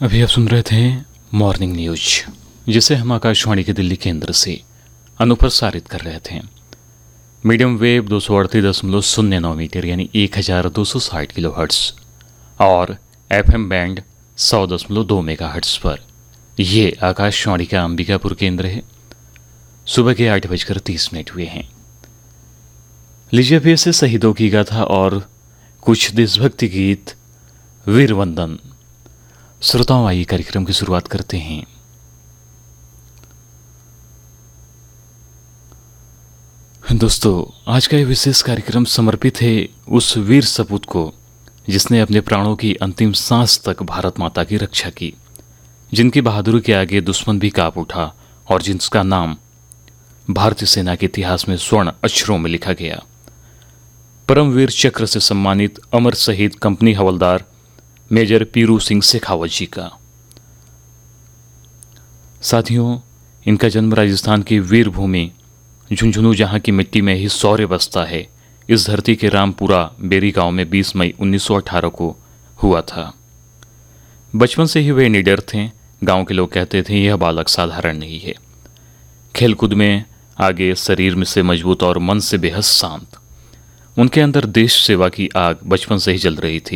अभी आप सुन रहे थे मॉर्निंग न्यूज, जिसे हम आकाशवाणी के दिल्ली केंद्र से अनुप्रसारित कर रहे थे। मीडियम वेव 238.09 मीटर यानी 1260 किलोहर्ट्ज़ और एफएम बैंड 100.2 मेगाहर्ट्ज़ पर ये आकाशवाणी का अंबिकापुर केंद्र है। सुबह के 8:30 हुए हैं। लीजिए अभी से शहीदों की गाथा और कुछ देशभक्ति गीत वीर वंदन। श्रोताओं, आइए कार्यक्रम की शुरुआत करते हैं। दोस्तों, आज का यह विशेष कार्यक्रम समर्पित है उस वीर सपूत को जिसने अपने प्राणों की अंतिम सांस तक भारत माता की रक्षा की, जिनकी बहादुरी के आगे दुश्मन भी कांप उठा और जिसका नाम भारतीय सेना के इतिहास में स्वर्ण अक्षरों में लिखा गया। परमवीर चक्र से सम्मानित अमर शहीद कंपनी हवलदार मेजर पीरू सिंह शेखावत जी का। साथियों, इनका जन्म राजस्थान की वीर भूमि झुंझुनू, जहां की मिट्टी में ही शौर्य बसता है, इस धरती के रामपुरा बेरी गांव में 20 मई 1918 को हुआ था। बचपन से ही वे निडर थे। गांव के लोग कहते थे यह बालक साधारण नहीं है। खेलकूद में आगे, शरीर में से मजबूत और मन से बेहद शांत। उनके अंदर देश सेवा की आग बचपन से ही जल रही थी।